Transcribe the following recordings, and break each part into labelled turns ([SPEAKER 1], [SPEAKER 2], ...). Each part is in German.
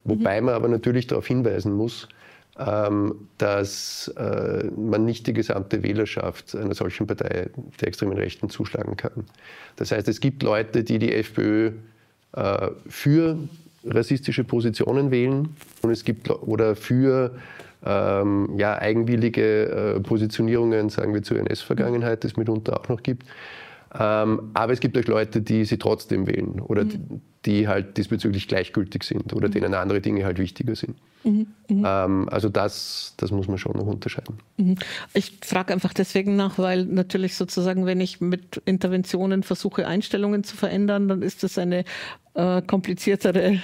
[SPEAKER 1] Wobei man aber natürlich darauf hinweisen muss, dass man nicht die gesamte Wählerschaft einer solchen Partei der extremen Rechten zuschlagen kann. Das heißt, es gibt Leute, die die FPÖ für rassistische Positionen wählen und es gibt oder für eigenwillige Positionierungen, sagen wir, zur NS-Vergangenheit, das es mitunter auch noch gibt. Aber es gibt auch Leute, die sie trotzdem wählen oder die halt diesbezüglich gleichgültig sind oder denen andere Dinge halt wichtiger sind. Also das muss man schon noch unterscheiden.
[SPEAKER 2] Ich frage einfach deswegen nach, weil natürlich sozusagen, wenn ich mit Interventionen versuche, Einstellungen zu verändern, dann ist das eine kompliziertere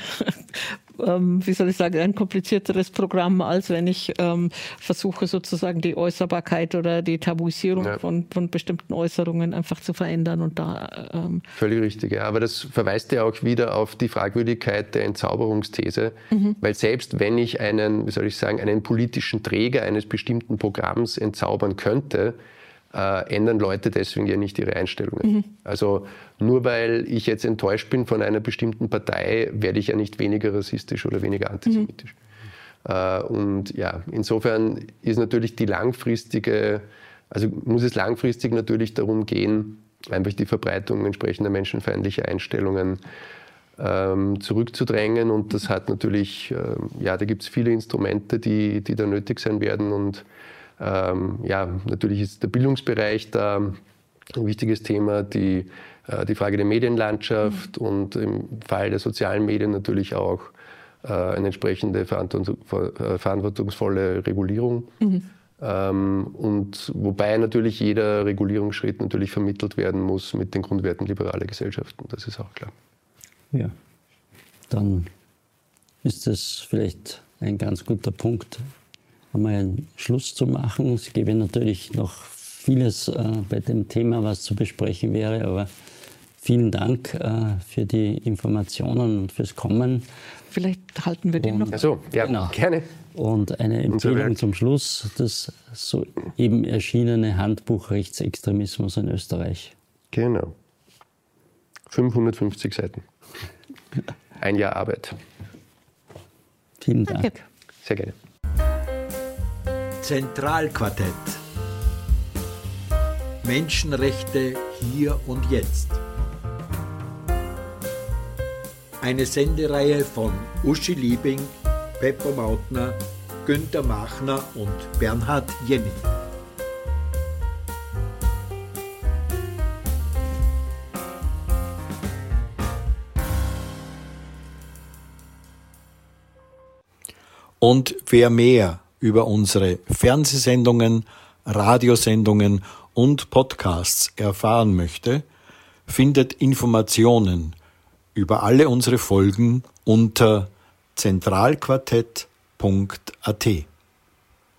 [SPEAKER 2] ein komplizierteres Programm, als wenn ich versuche, sozusagen die Äußerbarkeit oder die Tabuisierung von bestimmten Äußerungen einfach zu verändern. Und da
[SPEAKER 1] völlig richtig, ja. Aber das verweist ja auch wieder auf die Fragwürdigkeit der Entzauberungsthese, weil selbst wenn ich einen politischen Träger eines bestimmten Programms entzaubern könnte, ändern Leute deswegen ja nicht ihre Einstellungen. Also nur weil ich jetzt enttäuscht bin von einer bestimmten Partei, werde ich ja nicht weniger rassistisch oder weniger antisemitisch. Und ja, insofern ist natürlich muss es langfristig natürlich darum gehen, einfach die Verbreitung entsprechender menschenfeindlicher Einstellungen zurückzudrängen. Und das hat natürlich, da gibt es viele Instrumente, die da nötig sein werden. Und natürlich ist der Bildungsbereich da ein wichtiges Thema, die Frage der Medienlandschaft und im Fall der sozialen Medien natürlich auch eine entsprechende verantwortungsvolle Regulierung. Und wobei natürlich jeder Regulierungsschritt natürlich vermittelt werden muss mit den Grundwerten liberaler Gesellschaften, das ist auch klar.
[SPEAKER 3] Ja, dann ist das vielleicht ein ganz guter Punkt, einmal einen Schluss zu machen. Es gäbe natürlich noch vieles bei dem Thema, was zu besprechen wäre, aber vielen Dank für die Informationen und fürs Kommen.
[SPEAKER 2] Vielleicht halten wir den noch.
[SPEAKER 1] Achso, ja, genau. Gerne.
[SPEAKER 3] Und eine Empfehlung zum Schluss, das soeben erschienene Handbuch Rechtsextremismus in Österreich.
[SPEAKER 1] Genau. 550 Seiten. Ein Jahr Arbeit.
[SPEAKER 3] Vielen Dank.
[SPEAKER 2] Danke.
[SPEAKER 1] Sehr gerne.
[SPEAKER 4] Zentralquartett. Menschenrechte hier und jetzt. Eine Sendereihe von Uschi Liebing, Peppo Mautner, Günther Machner und Bernhard Jenny. Und wer mehr über unsere Fernsehsendungen, Radiosendungen und Podcasts erfahren möchte, findet Informationen über alle unsere Folgen unter zentralquartett.at.